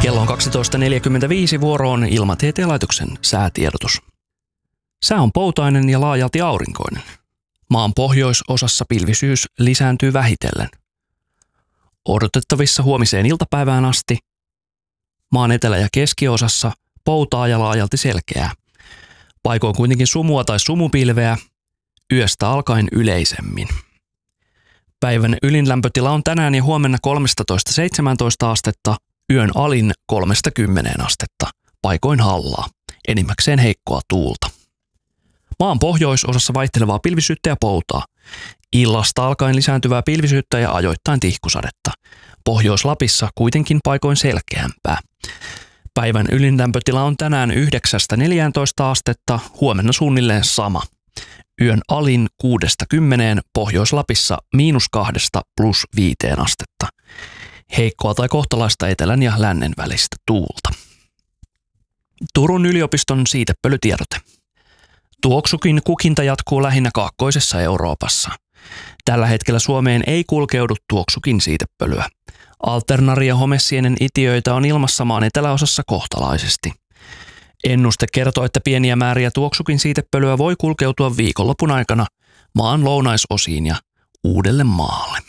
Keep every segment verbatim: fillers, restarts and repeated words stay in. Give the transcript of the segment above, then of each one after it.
Kello on kaksitoista neljäkymmentäviisi, vuoroon Ilmatieteen laitoksen säätiedotus. Sää on poutainen ja laajalti aurinkoinen. Maan pohjoisosassa pilvisyys lisääntyy vähitellen. Odotettavissa huomiseen iltapäivään asti maan etelä- ja keskiosassa poutaa ja laajalti selkeää. Paikoin kuitenkin sumua tai sumupilveä, yöstä alkaen yleisemmin. Päivän ylin lämpötila on tänään ja huomenna kolmetoista seitsemäntoista astetta, yön alin kolmesta kymmeneen astetta, paikoin hallaa, enimmäkseen heikkoa tuulta. Maan pohjoisosassa vaihtelevaa pilvisyyttä ja poutaa. Illasta alkaen lisääntyvää pilvisyyttä ja ajoittain tihkusadetta. Pohjois-Lapissa kuitenkin paikoin selkeämpää. Päivän ylin lämpötila on tänään yhdeksästä neljääntoista astetta, huomenna suunnilleen sama. Yön alin kuudesta kymmeneen, Pohjois-Lapissa miinus kahdesta plus viiteen astetta. Heikkoa tai kohtalaista etelän ja lännen välistä tuulta. Turun yliopiston siitepölytiedote. Tuoksukin kukinta jatkuu lähinnä kaakkoisessa Euroopassa. Tällä hetkellä Suomeen ei kulkeudu tuoksukin siitepölyä. Alternari- ja homesienen itiöitä on ilmassa maan eteläosassa kohtalaisesti. Ennuste kertoo, että pieniä määriä tuoksukin siitepölyä voi kulkeutua viikonlopun aikana maan lounaisosiin ja Uudelle Maalle.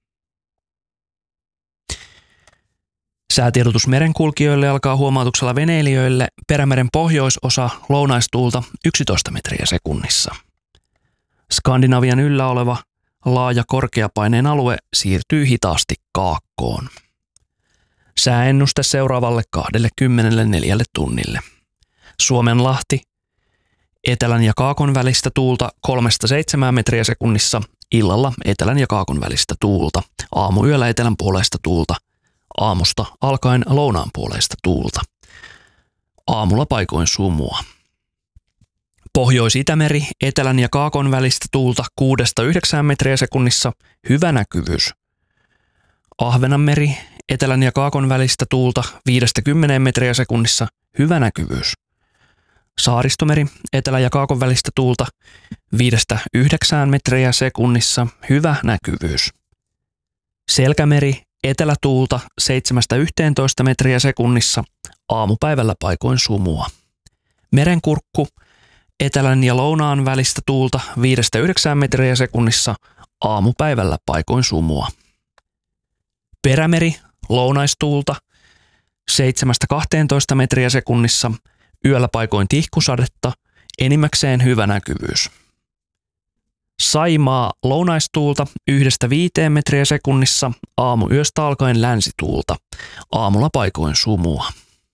Säätiedotus merenkulkijoille alkaa huomautuksella veneilijöille. Perämeren pohjoisosa lounaistuulta yksitoista metriä sekunnissa. Skandinavian yllä oleva laaja korkeapaineen alue siirtyy hitaasti kaakkoon. Sääennuste seuraavalle kaksikymmentäneljä tunnille. Suomenlahti, etelän ja kaakon välistä tuulta kolmesta seitsemään metriä sekunnissa, illalla etelän ja kaakon välistä tuulta, aamuyöllä etelän puoleista tuulta, aamusta alkaen lounaan puoleista tuulta. Aamulla paikoin sumua. Pohjois-Itämeri, etelän ja kaakon välistä tuulta kuudesta yhdeksään metriä sekunnissa, hyvä näkyvyys. Ahvenanmeri, etelän ja kaakon välistä tuulta viidestä kymmeneen metriä sekunnissa, hyvä näkyvyys. Saaristomeri, etelä- ja kaakon välistä tuulta viidestä yhdeksään metriä sekunnissa, hyvä näkyvyys. Selkämeri, etelätuulta seitsemästä yhteentoista metriä sekunnissa, aamupäivällä paikoin sumua. Merenkurkku, etelän ja lounaan välistä tuulta viidestä yhdeksään metriä sekunnissa, aamupäivällä paikoin sumua. Perämeri, lounaistuulta seitsemästä kahteentoista metriä sekunnissa, yöllä paikoin tihkusadetta, enimmäkseen hyvä näkyvyys. Saimaa, lounaistuulta yhdestä viiteen metriä sekunnissa, aamuyöstä alkaen länsituulta, aamulla paikoin sumua.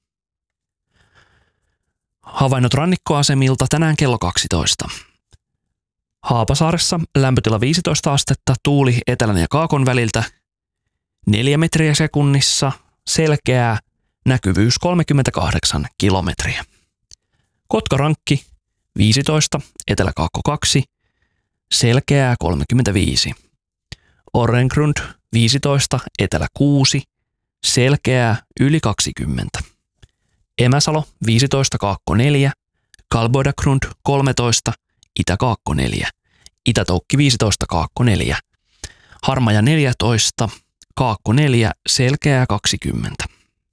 Havainnot rannikkoasemilta tänään kello kaksitoista. Haapasaaressa lämpötila viisitoista astetta, tuuli etelän ja kaakon väliltä neljä metriä sekunnissa, selkeää, näkyvyys kolmekymmentäkahdeksan kilometriä. Kotkarankki viisitoista, etelä-kaakko kaksi, selkeää kolmekymmentäviisi. Orrengrund viisitoista, etelä kuusi, selkeää yli kaksikymmentä. Emäsalo viisitoista, kaakko neljä, Kalboidagrund kolmetoista, itä-kaakko neljä, Itä-Toukki viisitoista, kaakko neljä, Harmaja neljätoista, kaakko neljä, selkeää kaksikymmentä.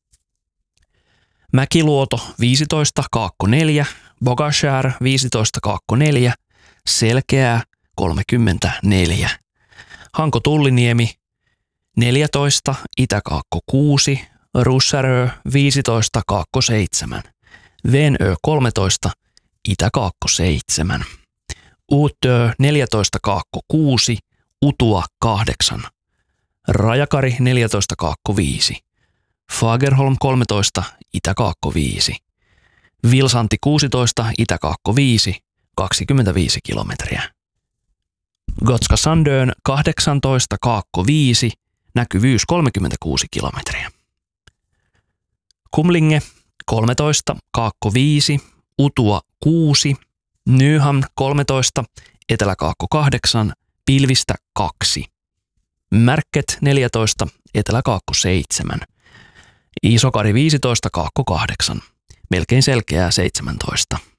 Mäkiluoto viisitoista, kaakko neljä, Bogashär viisitoista, kaakko neljä, selkeää kolmekymmentäneljä. Hanko Tulliniemi neljätoista, itä-kaakko kuusi, Russärö viisitoista, kaakko seitsemän, Venö kolmetoista, itä-kaakko seitsemän, Uutö neljätoista, kaakko kuusi, Utua kahdeksan, Rajakari neljätoista, kaakko viisi, Fagerholm kolmetoista, itä-kaakko viisi, Vilsanti kuusitoista, itä-kaakko viisi, kaksikymmentäviisi kilometriä. Gotska Sandön kahdeksantoista, kaakko viisi, näkyvyys kolmekymmentäkuusi kilometriä. Kumlinge kolmetoista, kaakko viisi, Utua kuusi, Nyhamn kolmetoista, etelä-kaakko kahdeksan, pilvistä kaksi. Märket neljätoista, etelä-kaakko seitsemän. Isokari viisitoista, kaakko kahdeksan. Melkein selkeää seitsemäntoista.